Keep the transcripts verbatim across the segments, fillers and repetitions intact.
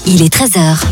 Il est treize heures.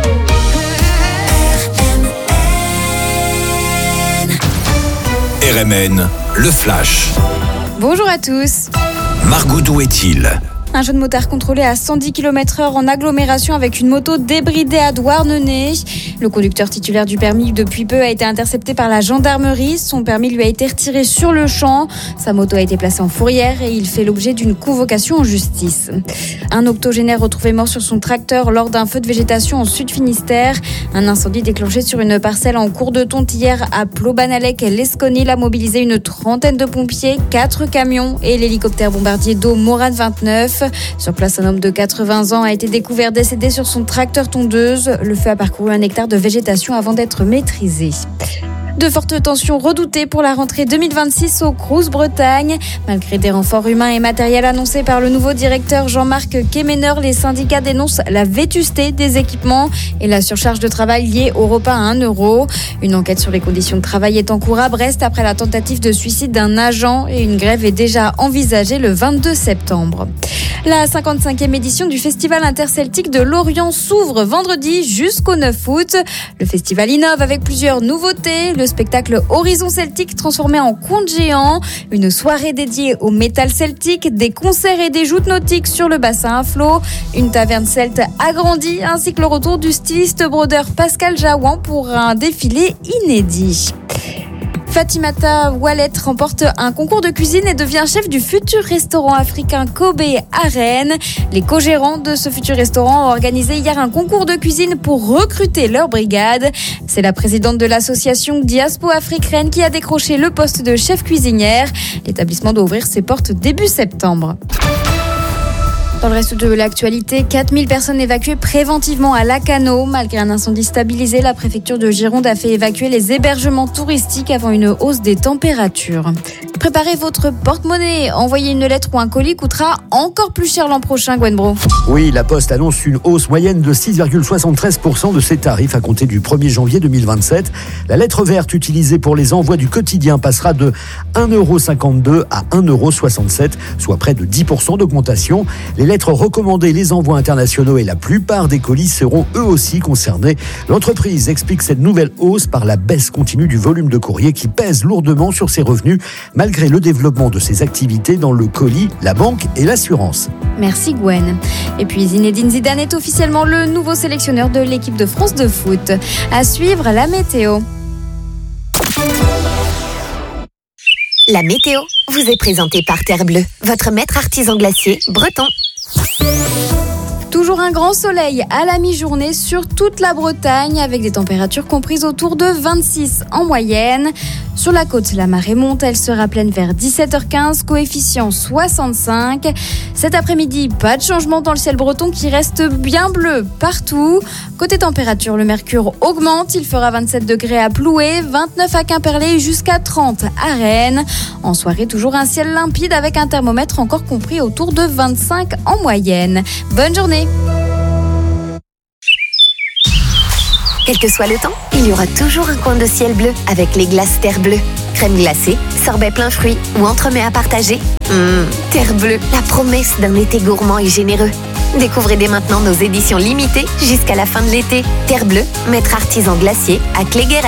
R M N, le Flash. Bonjour à tous. Margot, d'où est-il ? Un jeune motard contrôlé à cent dix kilomètres heure en agglomération avec une moto débridée à Douarnenez. Le conducteur titulaire du permis depuis peu a été intercepté par la gendarmerie. Son permis lui a été retiré sur le champ. Sa moto a été placée en fourrière et il fait l'objet d'une convocation en justice. Un octogénaire retrouvé mort sur son tracteur lors d'un feu de végétation en Sud-Finistère. Un incendie déclenché sur une parcelle en cours de tonte hier à Plobanalec-Lesconil a mobilisé une trentaine de pompiers, quatre camions et l'hélicoptère bombardier d'eau Morane vingt-neuf. Sur place, un homme de quatre-vingts ans a été découvert décédé sur son tracteur tondeuse. Le feu a parcouru un hectare de végétation avant d'être maîtrisé. De fortes tensions redoutées pour la rentrée deux mille vingt-six au Crous Bretagne. Malgré des renforts humains et matériels annoncés par le nouveau directeur Jean-Marc Kemener, les syndicats dénoncent la vétusté des équipements et la surcharge de travail liée au repas à un euro. Une enquête sur les conditions de travail est en cours à Brest après la tentative de suicide d'un agent et une grève est déjà envisagée le vingt-deux septembre. La cinquante-cinquième édition du Festival interceltique de Lorient s'ouvre vendredi jusqu'au neuf août. Le festival innove avec plusieurs nouveautés. Le spectacle Horizon Celtique transformé en conte géant, une soirée dédiée au métal celtique, des concerts et des joutes nautiques sur le bassin à flot, une taverne celte agrandie ainsi que le retour du styliste brodeur Pascal Jaouan pour un défilé inédit. Fatimata Wallet remporte un concours de cuisine et devient chef du futur restaurant africain Kobe à Rennes. Les co-gérants de ce futur restaurant ont organisé hier un concours de cuisine pour recruter leur brigade. C'est la présidente de l'association Diaspo Afrique Rennes qui a décroché le poste de chef cuisinière. L'établissement doit ouvrir ses portes début septembre. Dans le reste de l'actualité, quatre mille personnes évacuées préventivement à Lacanau. Malgré un incendie stabilisé, la préfecture de Gironde a fait évacuer les hébergements touristiques avant une hausse des températures. Préparez votre porte-monnaie. Envoyer une lettre ou un colis coûtera encore plus cher l'an prochain, Gwen Bro. Oui, la Poste annonce une hausse moyenne de six virgule soixante-treize pour cent de ses tarifs à compter du premier janvier deux mille vingt-sept. La lettre verte utilisée pour les envois du quotidien passera de un euro cinquante-deux à un euro soixante-sept, soit près de dix pour cent d'augmentation. Les lettres recommandées, les envois internationaux et la plupart des colis seront eux aussi concernés. L'entreprise explique cette nouvelle hausse par la baisse continue du volume de courrier qui pèse lourdement sur ses revenus, malgré le développement de ses activités dans le colis, la banque et l'assurance. Merci Gwen. Et puis Zinedine Zidane est officiellement le nouveau sélectionneur de l'équipe de France de foot. À suivre la météo. La météo vous est présentée par Terre Bleue, votre maître artisan glacier breton. Toujours un grand soleil à la mi-journée sur toute la Bretagne avec des températures comprises autour de vingt-six en moyenne. Sur la côte, la marée monte, elle sera pleine vers dix-sept heures quinze, coefficient soixante-cinq. Cet après-midi, pas de changement dans le ciel breton qui reste bien bleu partout. Côté température, le mercure augmente, il fera vingt-sept degrés à Ploué, vingt-neuf à Quimperlé et jusqu'à trente à Rennes. En soirée, toujours un ciel limpide avec un thermomètre encore compris autour de vingt-cinq en moyenne. Bonne journée. Quel que soit le temps, il y aura toujours un coin de ciel bleu avec les glaces Terre Bleue. Crème glacée, sorbet plein fruits ou entremets à partager. Mmh, Terre Bleue, la promesse d'un été gourmand et généreux. Découvrez dès maintenant nos éditions limitées jusqu'à la fin de l'été. Terre Bleue, maître artisan glacier à Cléguer.